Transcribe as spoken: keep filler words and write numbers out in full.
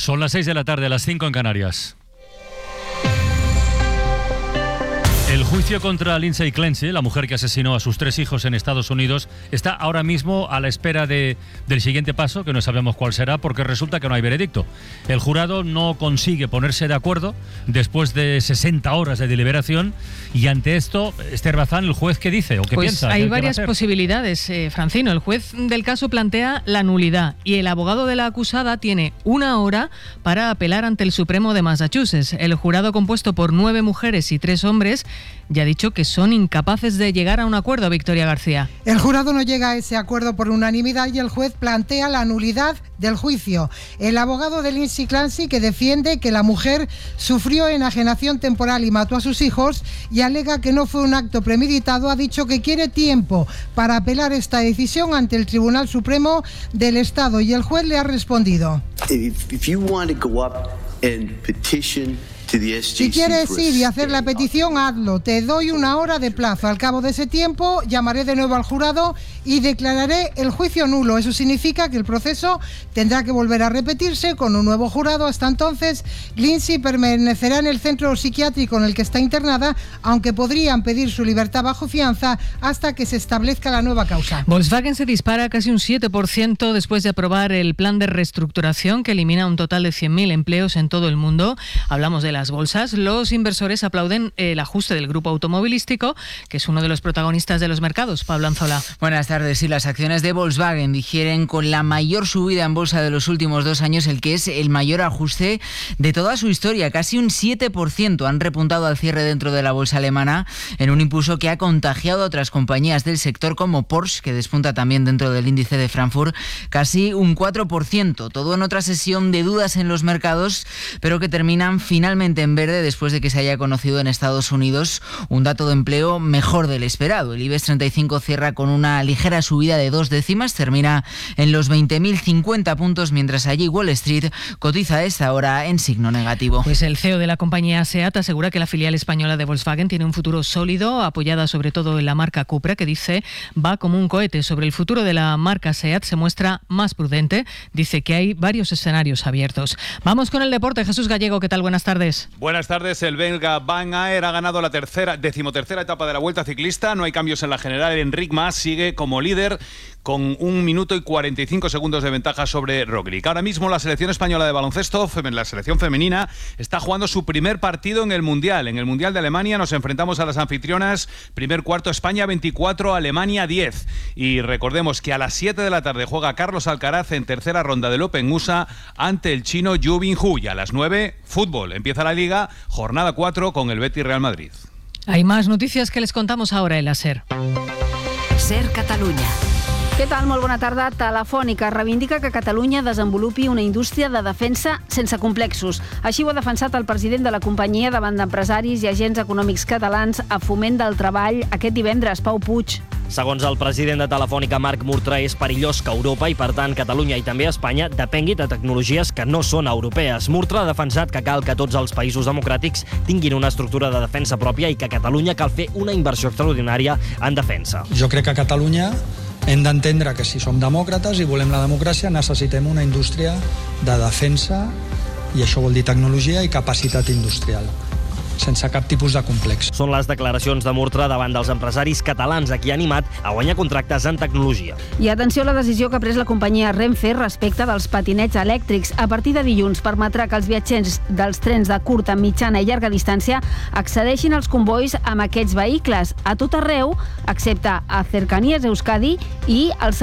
Son las seis de la tarde, las cinco en Canarias. El juicio contra Lindsay Clancy, la mujer que asesinó a sus tres hijos en Estados Unidos, está ahora mismo a la espera de, del siguiente paso, que no sabemos cuál será, porque resulta que no hay veredicto. El jurado no consigue ponerse de acuerdo después de sesenta horas de deliberación, y ante esto, Esther Bazán, ¿el juez qué dice o qué pues piensa? Hay ¿Qué, varias qué posibilidades, eh, Francino. El juez del caso plantea la nulidad y el abogado de la acusada tiene una hora para apelar ante el Supremo de Massachusetts. El jurado, compuesto por nueve mujeres y tres hombres, ya ha dicho que son incapaces de llegar a un acuerdo. Victoria García. El jurado no llega a ese acuerdo por unanimidad y el juez plantea la nulidad del juicio. El abogado de Lindsay Clancy, que defiende que la mujer sufrió enajenación temporal y mató a sus hijos y alega que no fue un acto premeditado, ha dicho que quiere tiempo para apelar esta decisión ante el Tribunal Supremo del Estado, y el juez le ha respondido: If, if you want to go up and petition Si quieres ir y hacer la petición, hazlo. Te doy una hora de plazo. Al cabo de ese tiempo, llamaré de nuevo al jurado y declararé el juicio nulo. Eso significa que el proceso tendrá que volver a repetirse con un nuevo jurado. Hasta entonces, Lindsay permanecerá en el centro psiquiátrico en el que está internada, aunque podrían pedir su libertad bajo fianza hasta que se establezca la nueva causa. Volkswagen se dispara casi un siete por ciento después de aprobar el plan de reestructuración que elimina un total de cien mil empleos en todo el mundo. Hablamos de las bolsas. Los inversores aplauden el ajuste del grupo automovilístico, que es uno de los protagonistas de los mercados. Pablo Anzola. Buenas tardes. Sí, las acciones de Volkswagen digieren con la mayor subida en bolsa de los últimos dos años, el que es el mayor ajuste de toda su historia. Casi un siete por ciento han repuntado al cierre dentro de la bolsa alemana, en un impulso que ha contagiado a otras compañías del sector como Porsche, que despunta también dentro del índice de Frankfurt, casi un cuatro por ciento. Todo en otra sesión de dudas en los mercados, pero que terminan finalmente en verde después de que se haya conocido en Estados Unidos un dato de empleo mejor del esperado. El IBEX treinta y cinco cierra con una ligera subida de dos décimas, termina en los veinte mil cincuenta puntos, mientras allí Wall Street cotiza a esta hora en signo negativo. Pues el C E O de la compañía SEAT asegura que la filial española de Volkswagen tiene un futuro sólido, apoyada sobre todo en la marca Cupra, que dice va como un cohete. Sobre el futuro de la marca SEAT se muestra más prudente, dice que hay varios escenarios abiertos. Vamos con el deporte. Jesús Gallego, ¿qué tal? Buenas tardes. Buenas tardes. El belga Van Aert ha ganado la tercera, decimotercera etapa de la Vuelta Ciclista. No hay cambios en la general. Enric Mas sigue como líder con un minuto y cuarenta y cinco segundos de ventaja sobre Roglic. Ahora mismo la selección española de baloncesto, la selección femenina, está jugando su primer partido en el Mundial. En el Mundial de Alemania nos enfrentamos a las anfitrionas. Primer cuarto, España veinticuatro, Alemania diez. Y recordemos que a las siete de la tarde juega Carlos Alcaraz en tercera ronda del Open U S A ante el chino Yu Binghu. Y a las nueve, fútbol. Empieza la Liga, jornada cuatro con el Betis Real Madrid. Hay más noticias que les contamos ahora en la SER. SER Catalunya. Què tal? Molt bona tarda. Telefònica reivindica que Catalunya desenvolupi una indústria de defensa sense complexos. Així ho ha defensat el president de la companyia davant d'empresaris i agents econòmics catalans a Foment del Treball aquest divendres, Pau Puig. Segons el president de Telefònica, Marc Murtra, és perillós que Europa i, per tant, Catalunya i també Espanya depengui de tecnologies que no són europees. Murtra ha defensat que cal que tots els països democràtics tinguin una estructura de defensa pròpia i que a Catalunya cal fer una inversió extraordinària en defensa. Jo crec que a Catalunya hem d'entendre que si som demòcrates i volem la democràcia necessitem una indústria de defensa, i això vol dir tecnologia i capacitat industrial, sense cap tipus de complex. Són les declaracions de Murtra davant dels empresaris catalans a qui ha animat a guanyar contractes en tecnologia. I atenció a la decisió que ha pres la companyia Renfe respecte dels patinets elèctrics. A partir de dilluns permetrà que els viatgers dels trens de curta, mitjana i llarga distància accedeixin als convois amb aquests vehicles a tot arreu, excepte a Cercanías Euskadi i als